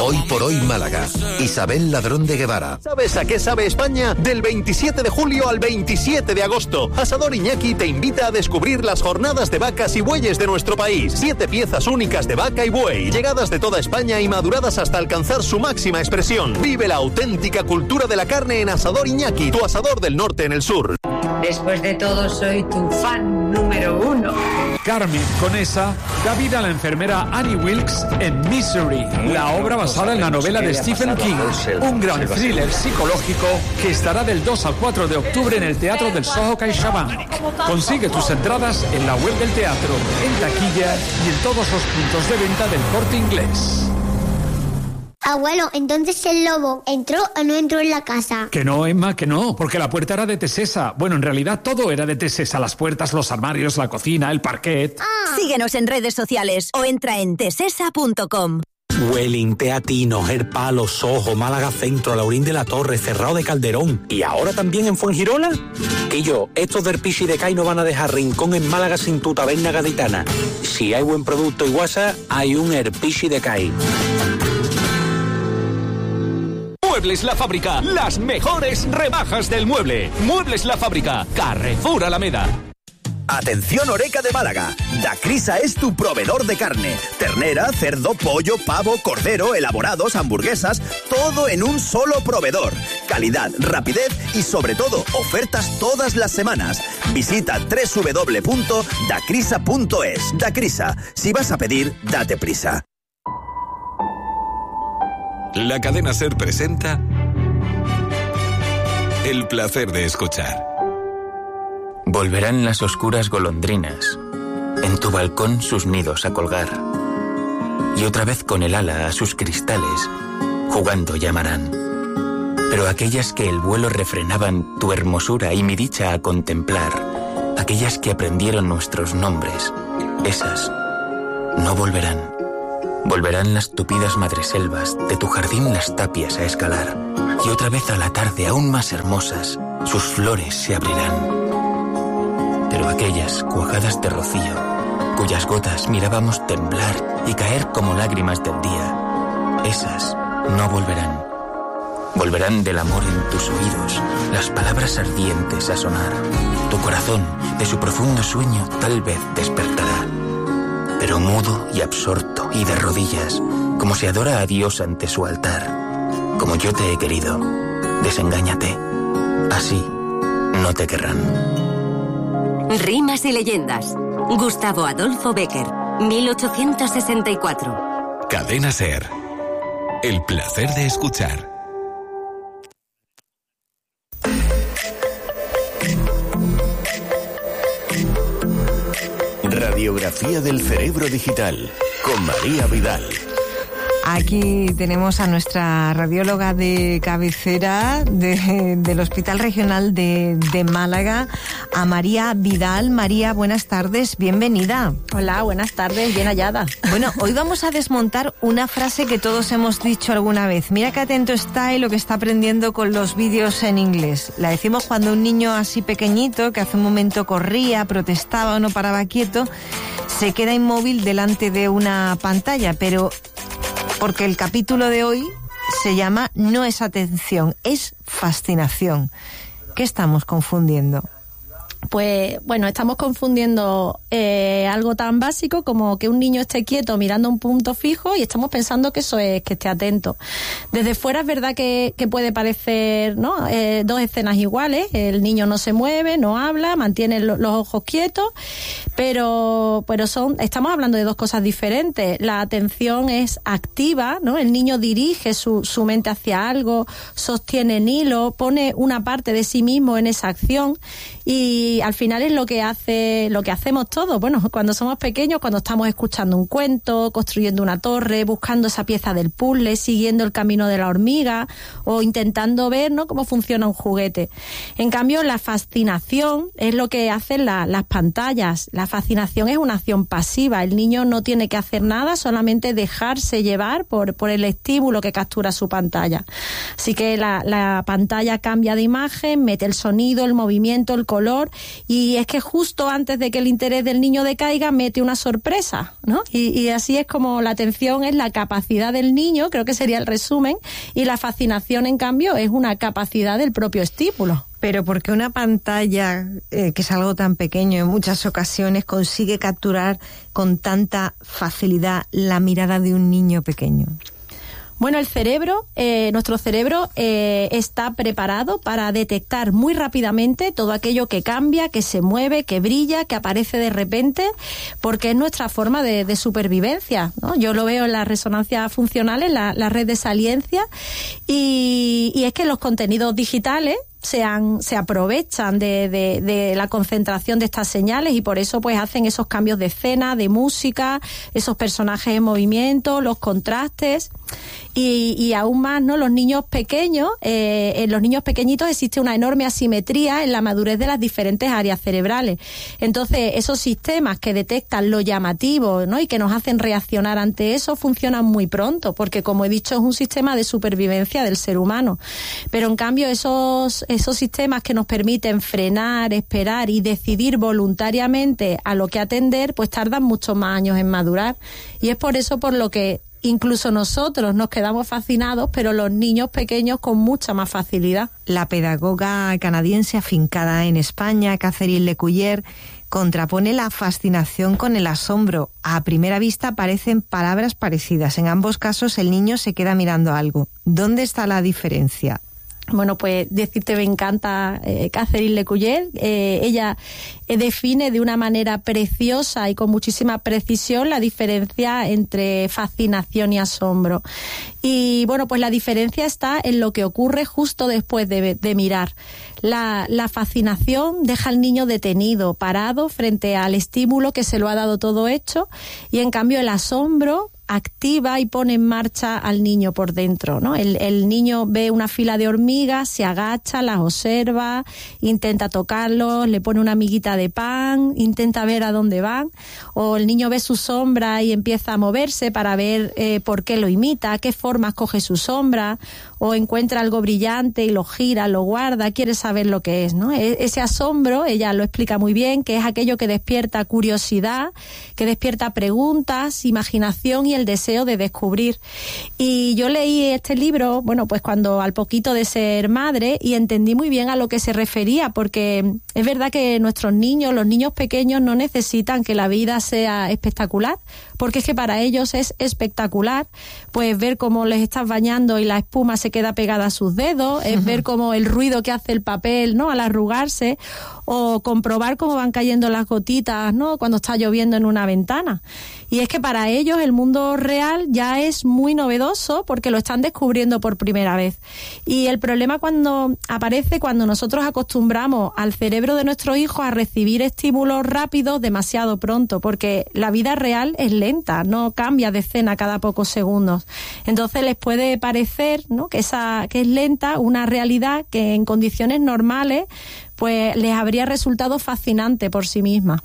Hoy por hoy Málaga. Isabel Ladrón de Guevara. ¿Sabes a qué sabe España? Del 27 de julio al 27 de agosto. Asador Iñaki te invita a descubrir las jornadas de vacas y bueyes de nuestro país. 7 piezas únicas de vaca y buey, llegadas de toda España y maduradas hasta alcanzar su máxima expresión. Vive la auténtica cultura de la carne en Asador Iñaki, tu asador del norte en el sur. Después de todo, soy tu fan número 1. Carmen Conesa da vida a la enfermera Annie Wilkes en Misery, la obra basada en la novela de Stephen King, un gran thriller psicológico que estará del 2 al 4 de octubre en el Teatro del Soho CaixaBank. Consigue tus entradas en la web del teatro, en taquilla y en todos los puntos de venta del Corte Inglés. Abuelo, entonces el lobo ¿entró o no entró en la casa? Que no, Emma, que no, porque la puerta era de Tesesa. Bueno, en realidad todo era de Tesesa, las puertas, los armarios, la cocina, el parquet. Síguenos en redes sociales o entra en tesesa.com. Welling, Teatino, Gerpalo, Sojo, Málaga Centro, Laurín de la Torre, Cerrado de Calderón y ahora también en Fuengirola. Y yo, estos del Pichi de Cai no van a dejar rincón en Málaga sin tu taberna gaditana. Si hay buen producto y guasa, hay un Herpichi de Cai. Muebles La Fábrica, las mejores rebajas del mueble. Muebles La Fábrica, Carrefour Alameda. Atención Oreca de Málaga, Dacrisa es tu proveedor de carne. Ternera, cerdo, pollo, pavo, cordero, elaborados, hamburguesas, todo en un solo proveedor. Calidad, rapidez y sobre todo ofertas todas las semanas. Visita www.dacrisa.es. Dacrisa, si vas a pedir, date prisa. La cadena SER presenta El placer de escuchar. Volverán las oscuras golondrinas, en tu balcón sus nidos a colgar, y otra vez con el ala a sus cristales, jugando llamarán. Pero aquellas que el vuelo refrenaban tu hermosura y mi dicha a contemplar, aquellas que aprendieron nuestros nombres, esas no volverán. Volverán las tupidas madreselvas, de tu jardín las tapias a escalar, y otra vez a la tarde aún más hermosas, sus flores se abrirán. Pero aquellas cuajadas de rocío, cuyas gotas mirábamos temblar y caer como lágrimas del día, esas no volverán. Volverán del amor en tus oídos, las palabras ardientes a sonar. Tu corazón, de su profundo sueño, tal vez despertará. Pero mudo y absorto y de rodillas, como se adora a Dios ante su altar. Como yo te he querido, desengáñate. Así no te querrán. Rimas y leyendas. Gustavo Adolfo Bécquer, 1864. Cadena SER. El placer de escuchar. Radiografía del cerebro digital con María Vidal. Aquí tenemos a nuestra radióloga de cabecera del Hospital Regional de Málaga, a María Vidal. María, buenas tardes, bienvenida. Hola, buenas tardes, bien hallada. Bueno, hoy vamos a desmontar una frase que todos hemos dicho alguna vez. Mira qué atento está y lo que está aprendiendo con los vídeos en inglés. La decimos cuando un niño así pequeñito, que hace un momento corría, protestaba o no paraba quieto, se queda inmóvil delante de una pantalla, pero porque el capítulo de hoy se llama No es atención, es fascinación. ¿Qué estamos confundiendo? Pues bueno, estamos confundiendo algo tan básico como que un niño esté quieto mirando un punto fijo y estamos pensando que eso es que esté atento. Desde fuera es verdad que puede parecer, ¿no? Dos escenas iguales, el niño no se mueve, no habla, mantiene los ojos quietos, pero estamos hablando de dos cosas diferentes. La atención es activa, ¿no? El niño dirige su mente hacia algo, sostiene en hilo, pone una parte de sí mismo en esa acción y al final es lo que hacemos todos. Bueno, cuando somos pequeños, cuando estamos escuchando un cuento, construyendo una torre, buscando esa pieza del puzzle, siguiendo el camino de la hormiga o intentando ver, ¿no?, cómo funciona un juguete. En cambio, la fascinación es lo que hacen las pantallas. La fascinación es una acción pasiva. El niño no tiene que hacer nada, solamente dejarse llevar por el estímulo que captura su pantalla. Así que la pantalla cambia de imagen, mete el sonido, el movimiento, el color y es que justo antes de que el interés del niño decaiga mete una sorpresa, ¿no? Y así es como la atención es la capacidad del niño, creo que sería el resumen, y la fascinación, en cambio, es una capacidad del propio estímulo. Pero porque una pantalla, que es algo tan pequeño, en muchas ocasiones consigue capturar con tanta facilidad la mirada de un niño pequeño. Bueno, el cerebro, nuestro cerebro está preparado para detectar muy rápidamente todo aquello que cambia, que se mueve, que brilla, que aparece de repente, porque es nuestra forma de supervivencia, ¿no? Yo lo veo en las resonancias funcionales, la red de saliencia, y es que los contenidos digitales se aprovechan de la concentración de estas señales, y por eso pues hacen esos cambios de escena, de música, esos personajes en movimiento, los contrastes, y aún más, ¿no? Los niños pequeños, en los niños pequeñitos existe una enorme asimetría en la madurez de las diferentes áreas cerebrales. Entonces, esos sistemas que detectan lo llamativo, ¿no? Y que nos hacen reaccionar ante eso funcionan muy pronto, porque, como he dicho, es un sistema de supervivencia del ser humano. Pero en cambio esos sistemas que nos permiten frenar, esperar y decidir voluntariamente a lo que atender, pues tardan muchos más años en madurar. Y es por eso por lo que incluso nosotros nos quedamos fascinados, pero los niños pequeños con mucha más facilidad. La pedagoga canadiense afincada en España, Catherine Lecuyer, contrapone la fascinación con el asombro. A primera vista parecen palabras parecidas. En ambos casos el niño se queda mirando algo. ¿Dónde está la diferencia? Bueno, pues decirte, me encanta Catherine Lecuyer. Ella define de una manera preciosa y con muchísima precisión la diferencia entre fascinación y asombro. Y bueno, pues la diferencia está en lo que ocurre justo después de mirar. La fascinación deja al niño detenido, parado frente al estímulo que se lo ha dado todo hecho, y en cambio el asombro activa y pone en marcha al niño por dentro, ¿no? El niño ve una fila de hormigas, se agacha, las observa, intenta tocarlos, le pone una miguita de pan, intenta ver a dónde van, o el niño ve su sombra y empieza a moverse para ver por qué lo imita, qué formas coge su sombra, o encuentra algo brillante y lo gira, lo guarda, quiere saber lo que es, ¿no? Ese asombro, ella lo explica muy bien, que es aquello que despierta curiosidad, que despierta preguntas, imaginación y el deseo de descubrir. Y yo leí este libro, bueno, pues cuando al poquito de ser madre, y entendí muy bien a lo que se refería, porque es verdad que nuestros niños, los niños pequeños, no necesitan que la vida sea espectacular, porque es que para ellos es espectacular, pues ver cómo les estás bañando y la espuma se queda pegada a sus dedos, es ver cómo el ruido que hace el papel, ¿no?, al arrugarse, o comprobar cómo van cayendo las gotitas, ¿no?, cuando está lloviendo en una ventana. Y es que para ellos el mundo real ya es muy novedoso porque lo están descubriendo por primera vez. Y el problema aparece cuando nosotros acostumbramos al cerebro de nuestros hijos a recibir estímulos rápidos demasiado pronto, porque la vida real es lenta, no cambia de escena cada pocos segundos. Entonces les puede parecer, ¿no?, que es lenta una realidad que en condiciones normales pues les habría resultado fascinante por sí misma.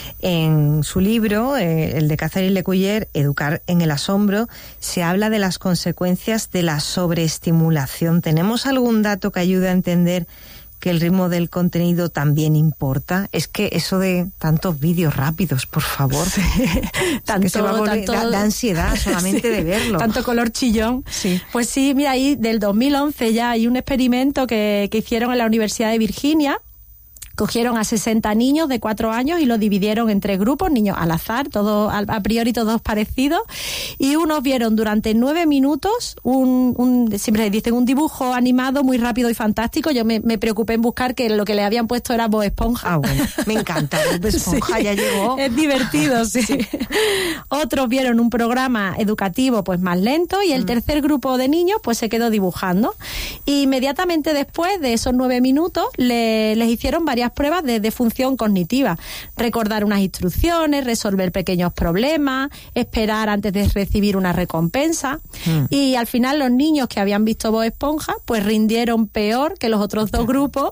En su libro, el de Catherine Lecuyer, Educar en el asombro, se habla de las consecuencias de la sobreestimulación. ¿Tenemos algún dato que ayude a entender que el ritmo del contenido también importa? Es que eso de tantos vídeos rápidos, por favor, sí. Da ansiedad solamente sí, de verlo. Tanto color chillón. Sí. Pues sí, mira, ahí del 2011 ya hay un experimento que hicieron en la Universidad de Virginia. Cogieron a 60 niños de 4 años y los dividieron en 3 grupos, niños al azar, todos a priori todos parecidos, y unos vieron durante 9 minutos siempre dicen un dibujo animado muy rápido y fantástico. Yo me preocupé en buscar que lo que le habían puesto era Bob Esponja. Ah, bueno, me encanta, Bob Esponja, sí, ya llegó. Es divertido, sí. Otros vieron un programa educativo pues más lento, y el tercer grupo de niños pues se quedó dibujando. Y inmediatamente después de esos 9 minutos les hicieron varias pruebas de función cognitiva: recordar unas instrucciones, resolver pequeños problemas, esperar antes de recibir una recompensa. Y al final los niños que habían visto Bob Esponja pues rindieron peor que los otros 2 grupos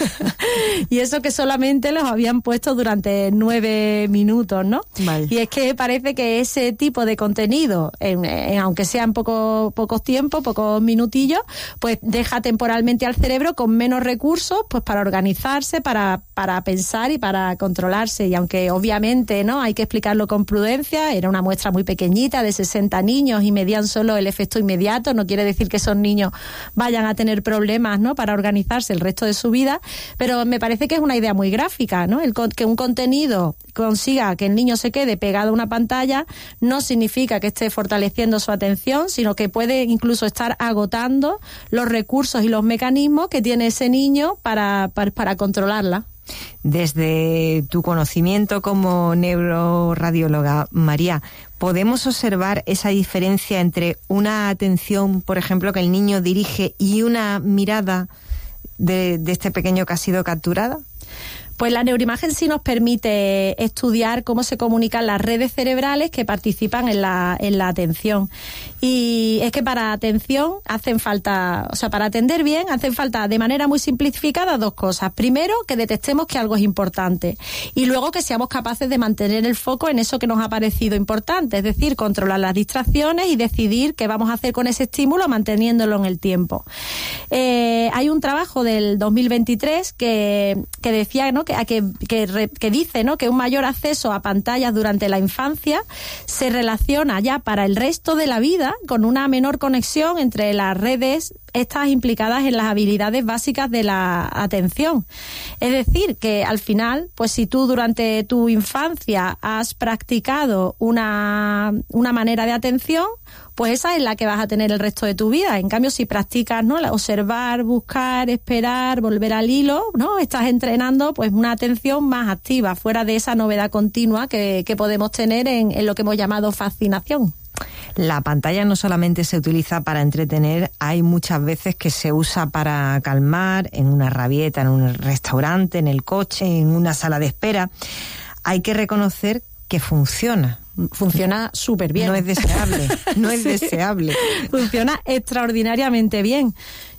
y eso que solamente los habían puesto durante 9 minutos, ¿no? Vale. Y es que parece que ese tipo de contenido, aunque sean pocos tiempos, pocos minutillos, pues deja temporalmente al cerebro con menos recursos pues para organizarse, para para pensar y para controlarse. Y aunque obviamente no hay que explicarlo con prudencia, era una muestra muy pequeñita de 60 niños y medían solo el efecto inmediato, no quiere decir que esos niños vayan a tener problemas, ¿no?, para organizarse el resto de su vida, pero me parece que es una idea muy gráfica, ¿no? Que un contenido consiga que el niño se quede pegado a una pantalla no significa que esté fortaleciendo su atención, sino que puede incluso estar agotando los recursos y los mecanismos que tiene ese niño para controlarla. Desde tu conocimiento como neuroradióloga, María, ¿podemos observar esa diferencia entre una atención, por ejemplo, que el niño dirige y una mirada de este pequeño que ha sido capturada? Pues la neuroimagen sí nos permite estudiar cómo se comunican las redes cerebrales que participan en la atención. Y es que para atención para atender bien hacen falta de manera muy simplificada dos cosas. Primero, que detectemos que algo es importante. Y luego que seamos capaces de mantener el foco en eso que nos ha parecido importante. Es decir, controlar las distracciones y decidir qué vamos a hacer con ese estímulo manteniéndolo en el tiempo. Hay un trabajo del 2023 que decía, ¿no?, que dice, ¿no?, que un mayor acceso a pantallas durante la infancia se relaciona ya para el resto de la vida con una menor conexión entre las redes estas implicadas en las habilidades básicas de la atención. Es decir, que al final, pues si tú durante tu infancia has practicado una manera de atención, pues esa es la que vas a tener el resto de tu vida. En cambio, si practicas, ¿no?, observar, buscar, esperar, volver al hilo, ¿no?, estás entrenando pues una atención más activa, fuera de esa novedad continua que podemos tener en lo que hemos llamado fascinación. La pantalla no solamente se utiliza para entretener, hay muchas veces que se usa para calmar, en una rabieta, en un restaurante, en el coche, en una sala de espera. Hay que reconocer que funciona. Funciona súper bien. No es deseable, no es Sí. deseable. Funciona extraordinariamente bien.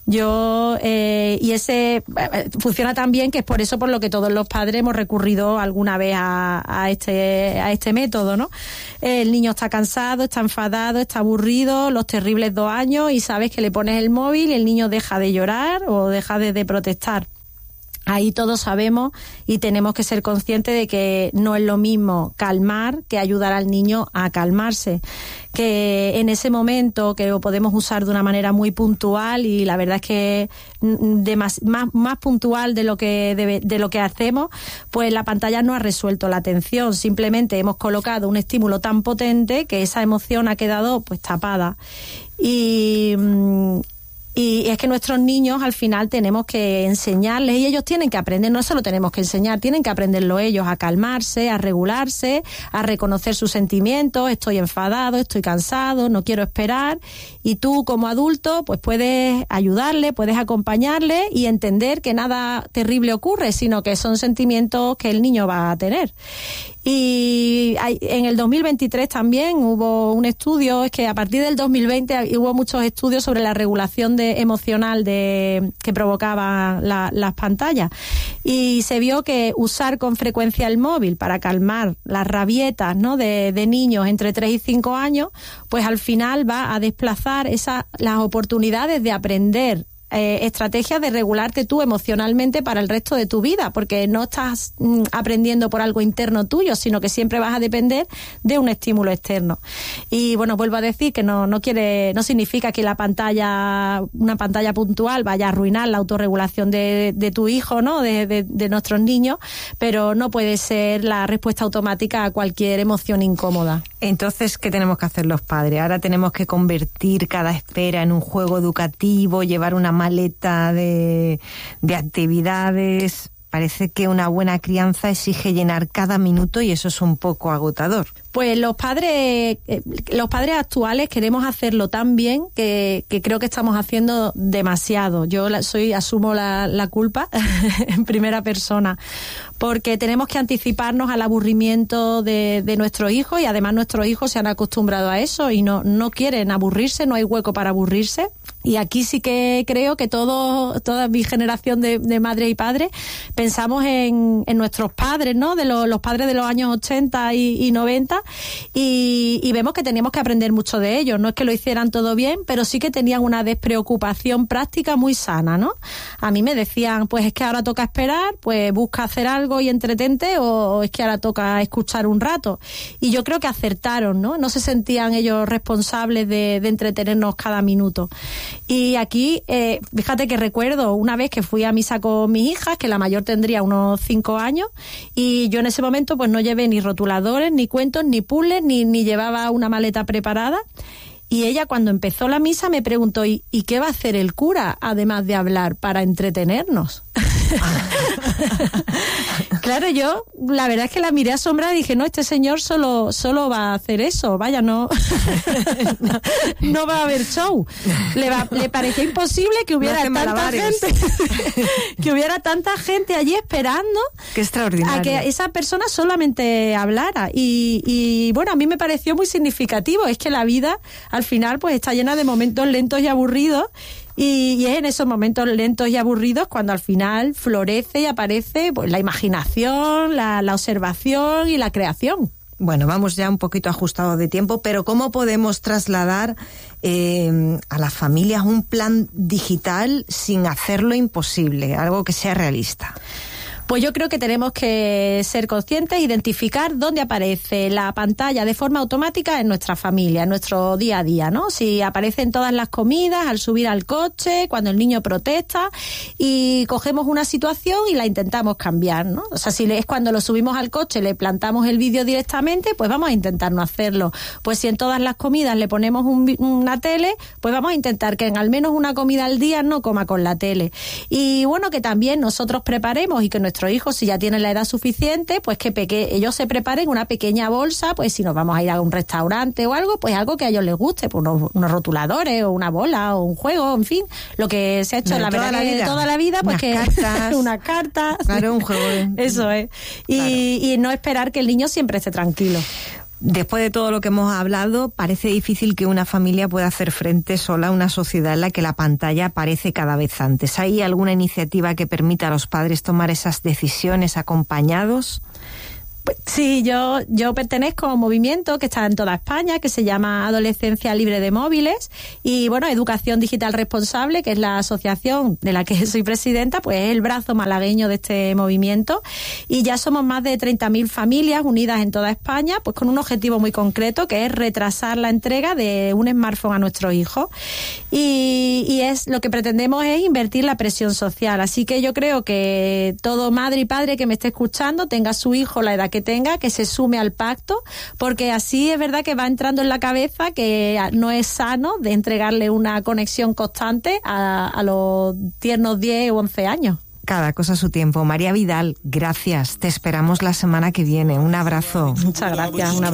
Funciona tan bien que es por eso por lo que todos los padres hemos recurrido alguna vez a este método, ¿no? El niño está cansado, está enfadado, está aburrido, los terribles 2 años, y sabes que le pones el móvil y el niño deja de llorar o deja de protestar. Ahí todos sabemos y tenemos que ser conscientes de que no es lo mismo calmar que ayudar al niño a calmarse. Que en ese momento que lo podemos usar de una manera muy puntual, y la verdad es que más puntual de lo que hacemos, pues la pantalla no ha resuelto la atención. Simplemente hemos colocado un estímulo tan potente que esa emoción ha quedado pues tapada. Y es que nuestros niños al final tenemos que enseñarles, y ellos tienen que aprender, no solo tenemos que enseñar, tienen que aprenderlo ellos a calmarse, a regularse, a reconocer sus sentimientos. Estoy enfadado, estoy cansado, no quiero esperar. Y tú como adulto pues puedes ayudarle, puedes acompañarle y entender que nada terrible ocurre, sino que son sentimientos que el niño va a tener. Y en el 2023 también hubo un estudio, es que a partir del 2020 hubo muchos estudios sobre la regulación emocional que provocaban las pantallas, y se vio que usar con frecuencia el móvil para calmar las rabietas, ¿no?, de niños entre 3 y 5 años, pues al final va a desplazar las oportunidades de aprender estrategias de regularte tú emocionalmente para el resto de tu vida, porque no estás aprendiendo por algo interno tuyo, sino que siempre vas a depender de un estímulo externo. Y bueno, vuelvo a decir que no significa que una pantalla puntual vaya a arruinar la autorregulación de tu hijo, ¿no?, de nuestros niños, pero no puede ser la respuesta automática a cualquier emoción incómoda. Entonces, ¿qué tenemos que hacer los padres? Ahora tenemos que convertir cada espera en un juego educativo, llevar una maleta de actividades. Parece que una buena crianza exige llenar cada minuto, y eso es un poco agotador. Pues los padres actuales queremos hacerlo tan bien que creo que estamos haciendo demasiado. Yo asumo la culpa en primera persona, porque tenemos que anticiparnos al aburrimiento de nuestros hijos, y además nuestros hijos se han acostumbrado a eso y no quieren aburrirse, no hay hueco para aburrirse. Y aquí sí que creo que toda mi generación de madres y padres pensamos en nuestros padres, ¿no?, de los padres de los años 80 y 90, vida y vemos que teníamos que aprender mucho de ellos. No es que lo hicieran todo bien, pero sí que tenían una despreocupación práctica muy sana, ¿no? A mí me decían, pues es que ahora toca esperar, pues busca hacer algo y entretente, o es que ahora toca escuchar un rato. Y yo creo que acertaron, ¿no? No se sentían ellos responsables de entretenernos cada minuto. Y aquí, fíjate que recuerdo una vez que fui a misa con mis hijas, que la mayor tendría unos 5 años, y yo en ese momento pues no llevé ni rotuladores, ni cuentos, ni puzzles, ni llevaba una maleta preparada. Y ella, cuando empezó la misa, me preguntó, ¿y qué va a hacer el cura, además de hablar, para entretenernos? Claro, yo la verdad es que la miré asombrada y dije, no, este señor solo va a hacer eso, vaya, no va a haber show. Le parecía imposible que hubiera tanta gente que hubiera tanta gente allí esperando. Qué extraordinario. A que esa persona solamente hablara. Y bueno, a mí me pareció muy significativo. Es que la vida al final pues está llena de momentos lentos y aburridos. Y es en esos momentos lentos y aburridos cuando al final florece y aparece pues la imaginación, la observación y la creación. Bueno, vamos ya un poquito ajustados de tiempo, pero ¿cómo podemos trasladar a las familias un plan digital sin hacerlo imposible, algo que sea realista? Pues yo creo que tenemos que ser conscientes, identificar dónde aparece la pantalla de forma automática en nuestra familia, en nuestro día a día, ¿no? Si aparece en todas las comidas, al subir al coche, cuando el niño protesta, y cogemos una situación y la intentamos cambiar, ¿no? O sea, si es cuando lo subimos al coche, le plantamos el vídeo directamente, pues vamos a intentar no hacerlo. Pues si en todas las comidas le ponemos una tele, pues vamos a intentar que en al menos una comida al día no coma con la tele. Y bueno, que también nosotros preparemos y que nuestros hijos, si ya tienen la edad suficiente, pues que ellos se preparen una pequeña bolsa, pues si nos vamos a ir a un restaurante o algo, pues algo que a ellos les guste, pues unos rotuladores o una bola o un juego, en fin, lo que se ha hecho la verdad de toda la vida, pues unas cartas, claro, un juego. Eso es. Y no esperar que el niño siempre esté tranquilo. Después de todo lo que hemos hablado, parece difícil que una familia pueda hacer frente sola a una sociedad en la que la pantalla aparece cada vez antes. ¿Hay alguna iniciativa que permita a los padres tomar esas decisiones acompañados? Sí, yo pertenezco a un movimiento que está en toda España, que se llama Adolescencia Libre de Móviles, y bueno, Educación Digital Responsable, que es la asociación de la que soy presidenta, pues es el brazo malagueño de este movimiento, y ya somos más de 30.000 familias unidas en toda España, pues con un objetivo muy concreto, que es retrasar la entrega de un smartphone a nuestros hijos, y es lo que pretendemos es invertir la presión social. Así que yo creo que todo madre y padre que me esté escuchando, tenga su hijo la edad que tenga, que se sume al pacto, porque así es verdad que va entrando en la cabeza que no es sano de entregarle una conexión constante a los tiernos 10 o 11 años. Cada cosa a su tiempo. María Vidal, gracias. Te esperamos la semana que viene. Un abrazo. Muchas gracias.